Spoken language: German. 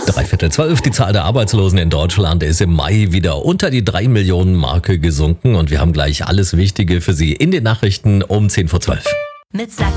11:03. Die Zahl der Arbeitslosen in Deutschland ist im Mai wieder unter die 3 Millionen Marke gesunken und wir haben gleich alles Wichtige für Sie in den Nachrichten um 10:12. Mit Sachsen